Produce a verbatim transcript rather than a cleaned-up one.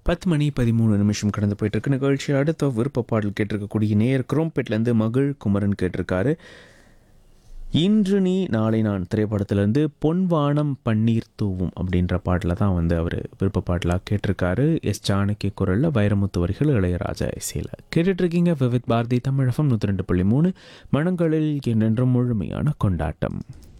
பத்து மணி பதிமூணு நிமிஷம் கடந்து போயிட்டு இருக்கு நிகழ்ச்சி. அடுத்த விருப்ப பாடல் கேட்டிருக்கக்கூடிய நேயர் குரோம்பேட்லேருந்து மகள் குமரன் கேட்டிருக்காரு. இன்று நீ நாளை நான் திரைப்படத்திலேருந்து பொன்வானம் பன்னீர் தூவும் அப்படின்ற பாட்டில் தான் வந்து அவர் விருப்ப பாடலாக கேட்டிருக்காரு. எஸ் ஜானகி குரலில் வைரமுத்து வரிகள் இளையராஜா இசையில் கேட்டுட்ருக்கீங்க. விவித் பாரதி தமிழகம் நூற்றி ரெண்டு புள்ளி மூணு மனங்களில் என்றென்றும் முழுமையான கொண்டாட்டம்.